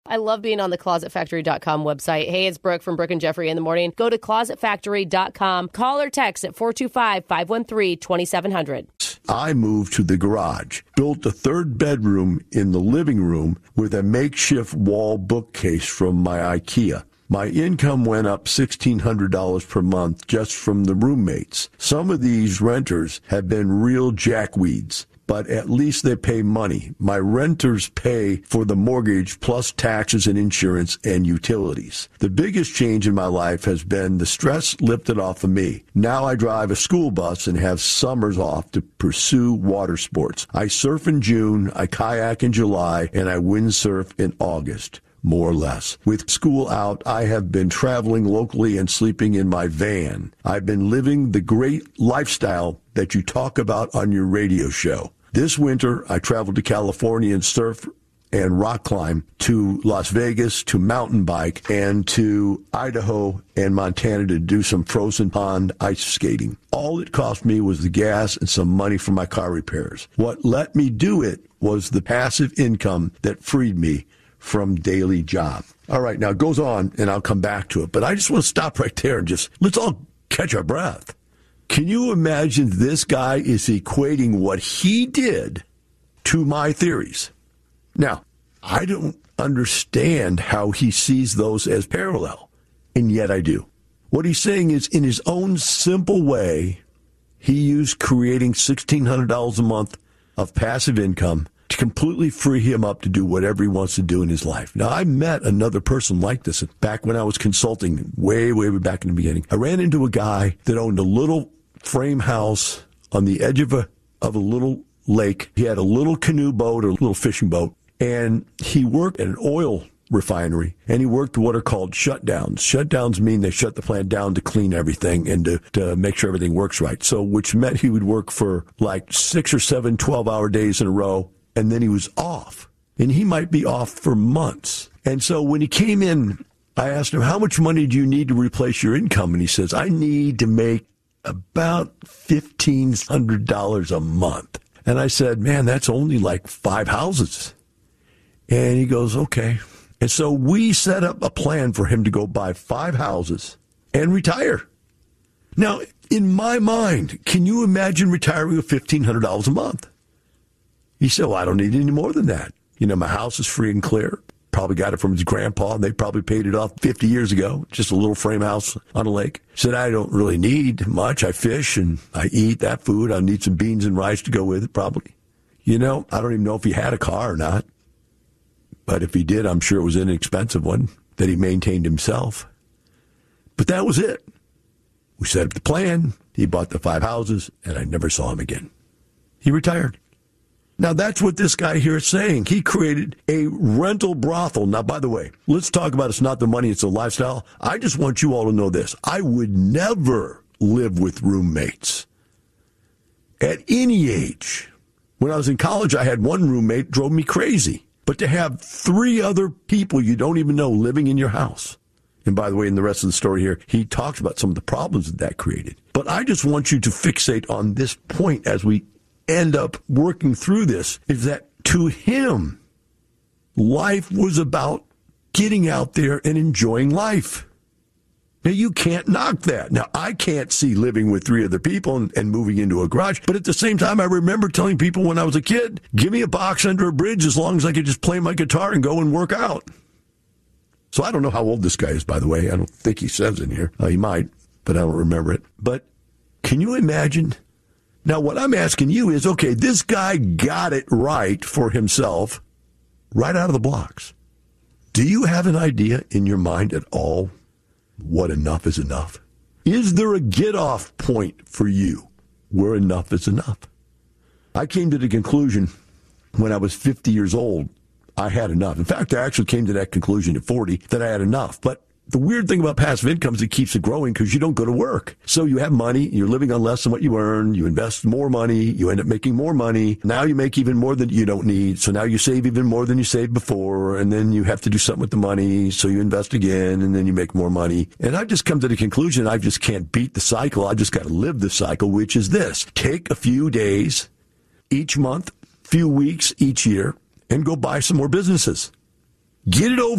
I love being on the ClosetFactory.com website. Hey, it's Brooke from Brooke and Jeffrey in the morning. Go to ClosetFactory.com. Call or text at 425-513-2700. I moved to the garage, built a third bedroom in the living room with a makeshift wall bookcase from my IKEA. My income went up $1,600 per month just from the roommates. Some of these renters have been real jackweeds, but at least they pay money. My renters pay for the mortgage plus taxes and insurance and utilities. The biggest change in my life has been the stress lifted off of me. Now I drive a school bus and have summers off to pursue water sports. I surf in June, I kayak in July, and I windsurf in August. More or less. With school out, I have been traveling locally and sleeping in my van. I've been living the great lifestyle that you talk about on your radio show. This winter, I traveled to California and surf and rock climb, to Las Vegas, to mountain bike, and to Idaho and Montana to do some frozen pond ice skating. All it cost me was the gas and some money for my car repairs. What let me do it was the passive income that freed me from daily job. All right, now it goes on, and I'll come back to it, but I just want to stop right there and just, let's all catch our breath. Can you imagine this guy is equating what he did to my theories? Now, I don't understand how he sees those as parallel, and yet I do. What he's saying is, in his own simple way, he used creating $1,600 a month of passive income to completely free him up to do whatever he wants to do in his life. Now, I met another person like this back when I was consulting, way back in the beginning. I ran into a guy that owned a little frame house on the edge of a little lake. He had a little canoe boat or a little fishing boat, and he worked at an oil refinery, and he worked what are called shutdowns. Shutdowns mean they shut the plant down to clean everything and to make sure everything works right. So, which meant he would work for like 6 or 7 12-hour days in a row, and then he was off. And he might be off for months. And so when he came in, I asked him, how much money do you need to replace your income? And he says, I need to make about $1,500 a month. And I said, man, that's only like 5 houses. And he goes, okay. And so we set up a plan for him to go buy 5 houses and retire. Now, in my mind, can you imagine retiring with $1,500 a month? He said, well, I don't need any more than that. You know, my house is free and clear. Probably got it from his grandpa, and they probably paid it off 50 years ago. Just a little frame house on a lake. He said, I don't really need much. I fish and I eat that food. I'll need some beans and rice to go with it, probably. You know, I don't even know if he had a car or not. But if he did, I'm sure it was an inexpensive one that he maintained himself. But that was it. We set up the plan. He bought the 5 houses, and I never saw him again. He retired. Now, that's what this guy here is saying. He created a rental brothel. Now, by the way, let's talk about it's not the money, it's the lifestyle. I just want you all to know this. I would never live with roommates at any age. When I was in college, I had one roommate, drove me crazy. But to have 3 other people you don't even know living in your house. And by the way, in the rest of the story here, he talks about some of the problems that created. But I just want you to fixate on this point as we end up working through this, is that to him, life was about getting out there and enjoying life. Now, you can't knock that. Now, I can't see living with 3 other people and moving into a garage, but at the same time, I remember telling people when I was a kid, give me a box under a bridge as long as I could just play my guitar and go and work out. So I don't know how old this guy is, by the way. I don't think he says in here. He might, but I don't remember it. But can you imagine? Now, what I'm asking you is, okay, this guy got it right for himself right out of the blocks. Do you have an idea in your mind at all what enough is enough? Is there a get-off point for you where enough is enough? I came to the conclusion when I was 50 years old, I had enough. In fact, I actually came to that conclusion at 40 that I had enough. But the weird thing about passive income is it keeps it growing because you don't go to work. So you have money, you're living on less than what you earn, you invest more money, you end up making more money. Now you make even more than you don't need. So now you save even more than you saved before, and then you have to do something with the money, so you invest again, and then you make more money. And I've just come to the conclusion I just can't beat the cycle. I just got to live the cycle, which is this. Take a few days each month, few weeks each year, and go buy some more businesses. Get it over.